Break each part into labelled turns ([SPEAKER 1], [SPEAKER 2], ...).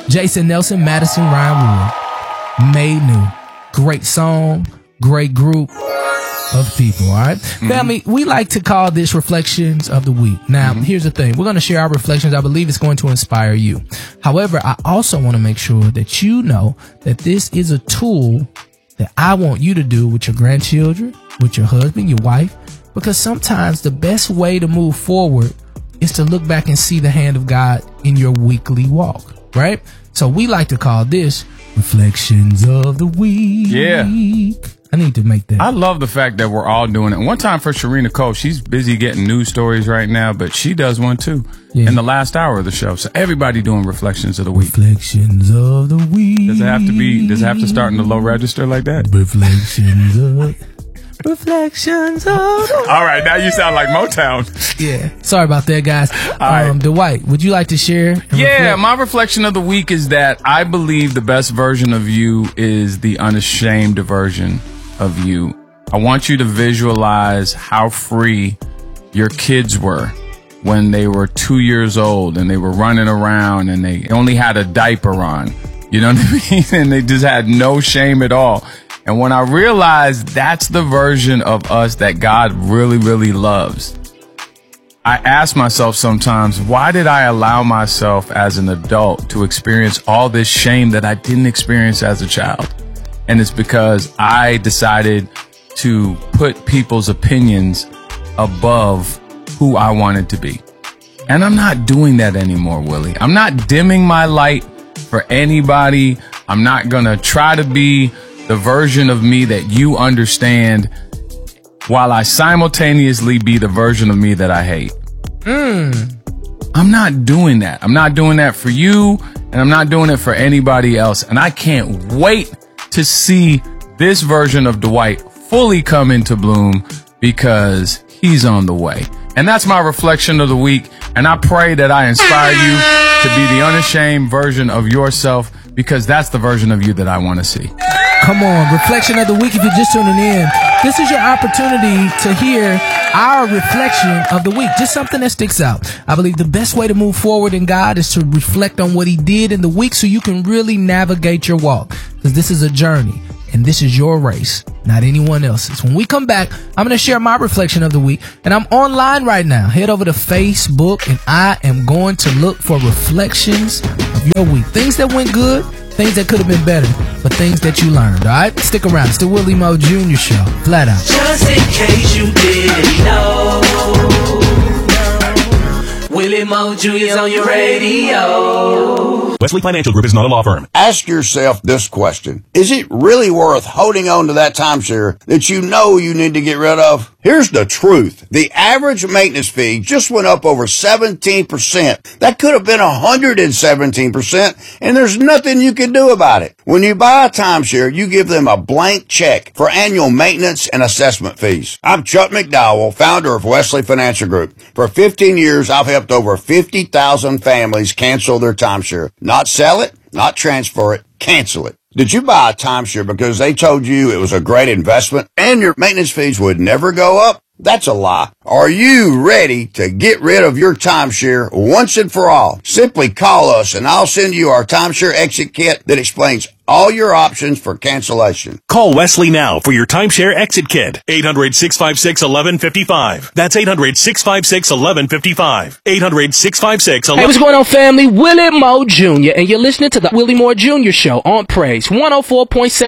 [SPEAKER 1] Jason Nelson, Madison Ryan Wood. Made New. Great song, great group of people, all right? Family, we like to call this Reflections of the Week. Now, here's the thing. We're going to share our reflections. I believe it's going to inspire you. However, I also want to make sure that you know that this is a tool that I want you to do with your grandchildren, with your husband, your wife, because sometimes the best way to move forward is to look back and see the hand of God in your weekly walk, right? So we like to call this Reflections of the Week.
[SPEAKER 2] Yeah.
[SPEAKER 1] I need to make that.
[SPEAKER 2] I love the fact that we're all doing it. One time for Sharina Cole, she's busy getting news stories right now, but she does one too in the last hour of the show. So everybody doing Reflections of the Week.
[SPEAKER 1] Reflections of the Week.
[SPEAKER 2] Does it have to start in the low register like that?
[SPEAKER 1] Reflections of
[SPEAKER 2] All right, now you sound like Motown.
[SPEAKER 1] Yeah. Sorry about that, guys.
[SPEAKER 2] right.
[SPEAKER 1] Dwight, would you like to share?
[SPEAKER 2] My reflection of the week is that I believe the best version of you is the unashamed version of you. I want you to visualize how free your kids were when they were 2 years old and they were running around and they only had a diaper on. You know what I mean? And they just had no shame at all. And when I realized that's the version of us that God really, really loves, I ask myself sometimes, why did I allow myself as an adult to experience all this shame that I didn't experience as a child? And it's because I decided to put people's opinions above who I wanted to be. And I'm not doing that anymore, Willie. I'm not dimming my light for anybody. I'm not going to try to be the version of me that you understand while I simultaneously be the version of me that I hate. I'm not doing that. I'm not doing that for you, and I'm not doing it for anybody else. And I can't wait to see this version of Dwight fully come into bloom because he's on the way. And that's my reflection of the week. And I pray that I inspire you to be the unashamed version of yourself, because that's the version of you that I want to see.
[SPEAKER 1] Come on, Reflection of the Week. If you're just tuning in, this is your opportunity to hear our reflection of the week. Just something that sticks out. I believe the best way to move forward in God is to reflect on what he did in the week so you can really navigate your walk, because this is a journey and this is your race, not anyone else's. When we come back, I'm going to share my reflection of the week, and I'm online right now. Head over to Facebook and I am going to look for reflections of your week. Things that went good, things that could have been better, but things that you learned, all right? Stick around. It's the Willie Moe Jr. Show. Flat out.
[SPEAKER 3] Just in case you didn't know, Willie Moe Jr. is on your radio.
[SPEAKER 4] Wesley Financial Group is not a law firm.
[SPEAKER 5] Ask yourself this question. Is it really worth holding on to that timeshare that you know you need to get rid of? Here's the truth. The average maintenance fee just went up over 17%. That could have been 117%, and there's nothing you can do about it. When you buy a timeshare, you give them a blank check for annual maintenance and assessment fees. I'm Chuck McDowell, founder of Wesley Financial Group. For 15 years, I've helped over 50,000 families cancel their timeshare. Not sell it, not transfer it, cancel it. Did you buy a timeshare because they told you it was a great investment and your maintenance fees would never go up? That's a lie. Are you ready to get rid of your timeshare once and for all? Simply call us and I'll send you our timeshare exit kit that explains all your options for cancellation.
[SPEAKER 4] Call Wesley now for your timeshare exit kit. 800-656-1155. That's 800-656-1155. 800-656-1155.
[SPEAKER 1] Hey, what's going on, family? Willie Moe Jr. And you're listening to the Willie Moe Jr. Show on Praise 104.7.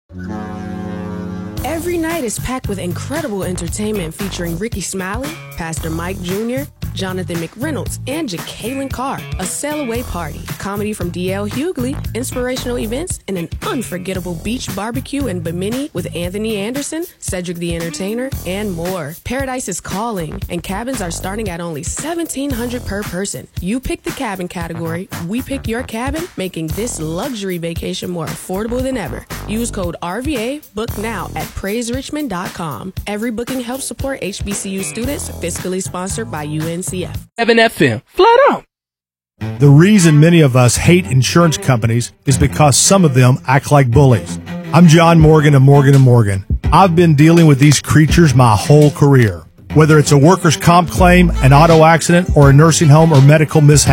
[SPEAKER 6] Every night is packed with incredible entertainment featuring Ricky Smiley, Pastor Mike Jr., Jonathan McReynolds, and Jacqueline Carr. A sail-away party, comedy from D.L. Hughley, inspirational events, and an unforgettable beach barbecue in Bimini with Anthony Anderson, Cedric the Entertainer, and more. Paradise is calling, and cabins are starting at only $1,700 per person. You pick the cabin category, we pick your cabin, making this luxury vacation more affordable than ever. Use code RVA, book now at PraiseRichmond.com. Every booking helps support HBCU students, fiscally sponsored by UNCF.
[SPEAKER 1] 7 FM. Flat out.
[SPEAKER 7] The reason many of us hate insurance companies is because some of them act like bullies. I'm John Morgan of Morgan & Morgan. I've been dealing with these creatures my whole career. Whether it's a workers' comp claim, an auto accident, or a nursing home or medical mishap,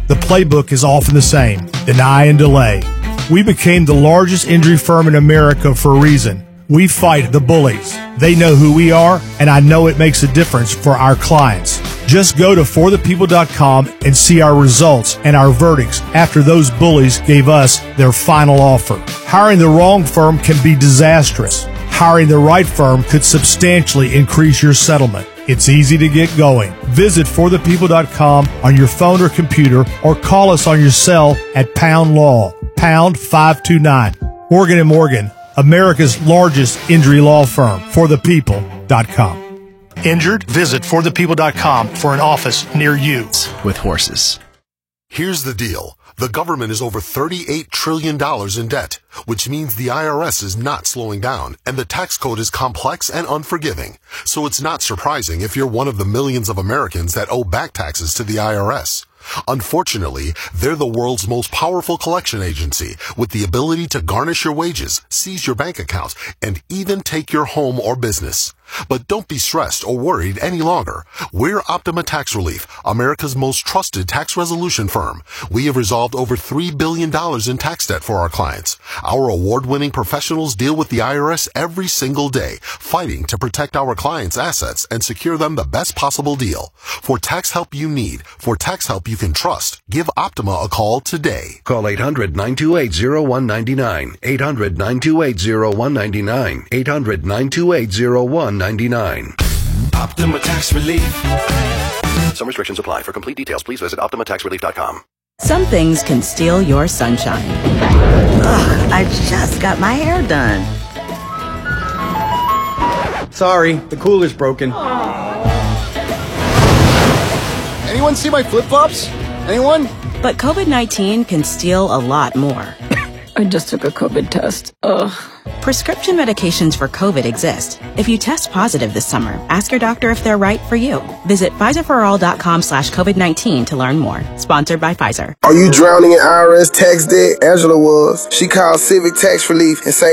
[SPEAKER 7] The playbook is often the same: deny and delay. We became the largest injury firm in America for a reason. We fight the bullies. They know who we are, and I know it makes a difference for our clients. Just go to forthepeople.com and see our results and our verdicts after those bullies gave us their final offer. Hiring the wrong firm can be disastrous. Hiring the right firm could substantially increase your settlement. It's easy to get going. Visit forthepeople.com on your phone or computer, or call us on your cell at Pound Law, pound 529. Morgan & Morgan, America's largest injury law firm, forthepeople.com. Injured? Visit forthepeople.com for an office near you.
[SPEAKER 8] With horses.
[SPEAKER 9] Here's the deal. The government is over $38 trillion in debt, which means the IRS is not slowing down, and the tax code is complex and unforgiving. So it's not surprising if you're one of the millions of Americans that owe back taxes to the IRS. Unfortunately, they're the world's most powerful collection agency, with the ability to garnish your wages, seize your bank account, and even take your home or business. But don't be stressed or worried any longer. We're Optima Tax Relief, America's most trusted tax resolution firm. We have resolved over $3 billion in tax debt for our clients. Our award-winning professionals deal with the IRS every single day, fighting to protect our clients' assets and secure them the best possible deal. For tax help you need, for tax help you can trust, give Optima a call today.
[SPEAKER 10] Call 800-928-0199. 800-928-0199. 800-928-0199.
[SPEAKER 8] Optima Tax Relief.
[SPEAKER 10] Some restrictions apply. For complete details, please visit OptimaTaxRelief.com.
[SPEAKER 11] Some things can steal your sunshine. Ugh, I just got my hair done.
[SPEAKER 12] Sorry, the cooler's broken. Anyone see my flip-flops? Anyone?
[SPEAKER 11] But COVID-19 can steal a lot more.
[SPEAKER 13] I just took a COVID test. Ugh.
[SPEAKER 11] Prescription medications for COVID exist. If you test positive this summer, ask your doctor if they're right for you. Visit PfizerForAll.com/COVID-19 to learn more. Sponsored by Pfizer.
[SPEAKER 14] Are you drowning in IRS tax debt? Angela was. She called Civic Tax Relief and saved